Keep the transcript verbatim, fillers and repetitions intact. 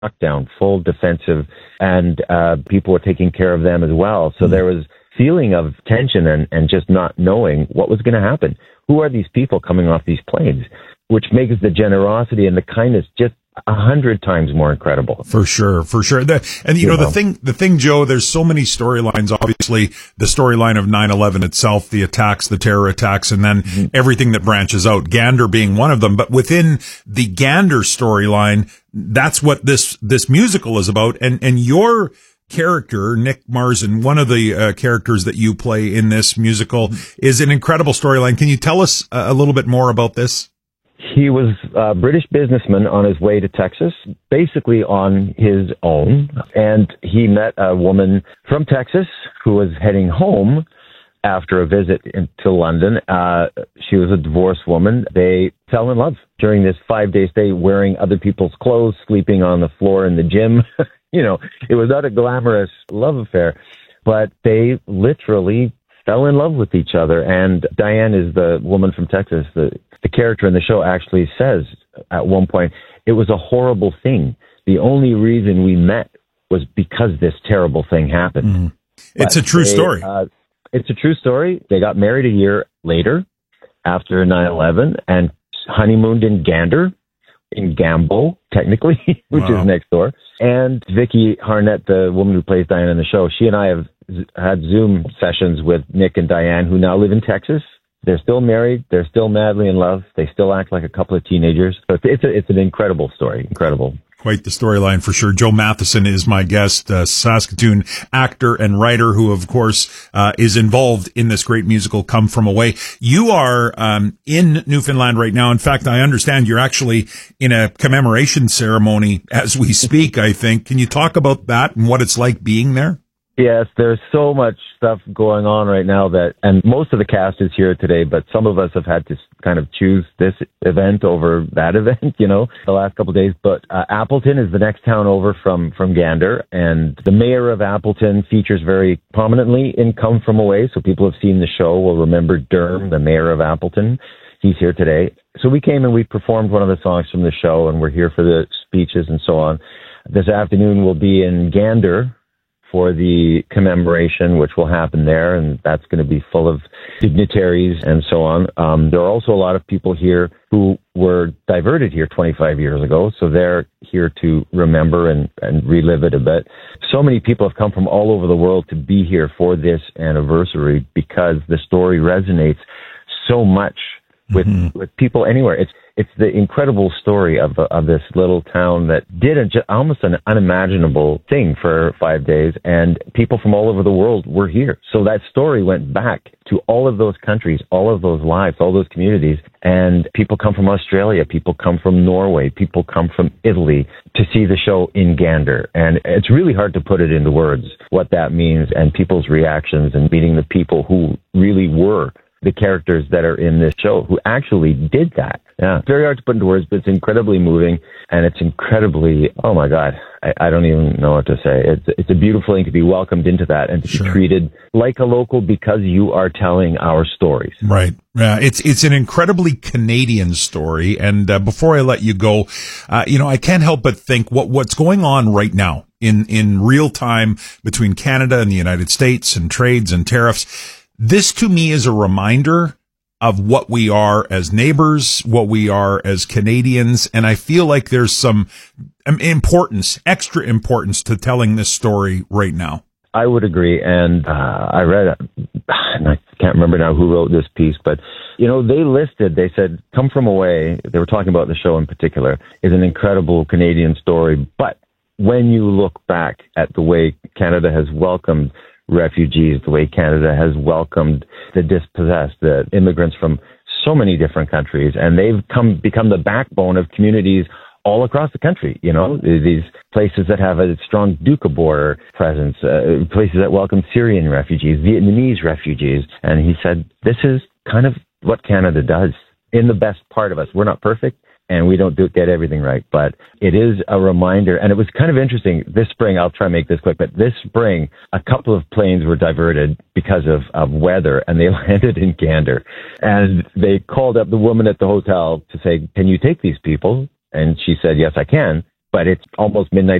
lockdown, full defensive, and uh, people were taking care of them as well. So mm-hmm. there was feeling of tension and, and just not knowing what was going to happen. Who are these people coming off these planes? Which makes the generosity and the kindness just a hundred times more incredible. For sure, for sure. The, and you, you know, know, the thing, the thing, Joe, there's so many storylines, obviously the storyline of nine eleven itself, the attacks, the terror attacks, and then mm-hmm. everything that branches out, Gander being one of them. But within the Gander storyline, that's what this, this musical is about. And, and your character, Nick Marzin, one of the uh, characters that you play in this musical, mm-hmm. is an incredible storyline. Can you tell us a, a little bit more about this? He was a British businessman on his way to Texas, basically on his own, and he met a woman from Texas who was heading home after a visit in, to London. Uh, she was a divorced woman. They fell in love during this five-day stay, wearing other people's clothes, sleeping on the floor in the gym. You know, it was not a glamorous love affair, but they literally fell in love with each other. And Diane is the woman from Texas. The, the character in the show actually says at one point, it was a horrible thing. The only reason we met was because this terrible thing happened. Mm-hmm. It's a true they, story. Uh, it's a true story. They got married a year later after nine eleven and honeymooned in Gander, in Gambo, technically, which wow. is next door. And Vicky Harnett, the woman who plays Diane in the show, she and I have had Zoom sessions with Nick and Diane, who now live in Texas. They're still married. They're still madly in love. They still act like a couple of teenagers. So it's, it's, a, it's an incredible story. Incredible. Quite the storyline for sure. Joe Matheson is my guest, uh, Saskatoon actor and writer who, of course, uh, is involved in this great musical, Come From Away. You are um, in Newfoundland right now. In fact, I understand you're actually in a commemoration ceremony as we speak, I think. Can you talk about that and what it's like being there? Yes, there's so much stuff going on right now that, and most of the cast is here today, but some of us have had to kind of choose this event over that event, you know, the last couple of days. But uh, Appleton is the next town over from, from Gander, and the mayor of Appleton features very prominently in Come From Away. So people who have seen the show will remember Derm, the mayor of Appleton. He's here today. So we came and we performed one of the songs from the show, and we're here for the speeches and so on. This afternoon we'll be in Gander for the commemoration, which will happen there, and that's going to be full of dignitaries and so on. Um, there are also a lot of people here who were diverted here twenty-five years ago, so they're here to remember and, and relive it a bit. So many people have come from all over the world to be here for this anniversary because the story resonates so much with mm-hmm. with people anywhere. It's it's the incredible story of of this little town that did a, almost an unimaginable thing for five days, and people from all over the world were here. So that story went back to all of those countries, all of those lives, all those communities, and people come from Australia, people come from Norway, people come from Italy to see the show in Gander. And it's really hard to put it into words what that means, and people's reactions and meeting the people who really were the characters that are in this show who actually did that. Yeah. It's very hard to put into words, but it's incredibly moving, and it's incredibly, oh my God, I, I don't even know what to say. It's, it's a beautiful thing to be welcomed into that and to sure. be treated like a local because you are telling our stories. Right. Yeah. It's, it's an incredibly Canadian story. And uh, before I let you go, uh, you know, I can't help but think what, what's going on right now in, in real time between Canada and the United States and trades and tariffs. This to me is a reminder of what we are as neighbors, what we are as Canadians, and I feel like there's some importance, extra importance to telling this story right now. I would agree, and uh, I read, and I can't remember now who wrote this piece, but, you know, they listed, they said, Come From Away, they were talking about the show in particular, is an incredible Canadian story, but when you look back at the way Canada has welcomed refugees, the way Canada has welcomed the dispossessed, the immigrants from so many different countries, and they've come become the backbone of communities all across the country. You know, these places that have a strong Doukhobor presence, uh, places that welcome Syrian refugees, Vietnamese refugees, and he said, this is kind of what Canada does in the best part of us. We're not perfect, and we don't do, get everything right, but it is a reminder. And it was kind of interesting this spring. I'll try and make this quick, but this spring, a couple of planes were diverted because of, of weather, and they landed in Gander. And they called up the woman at the hotel to say, can you take these people? And she said, yes, I can. but it's almost midnight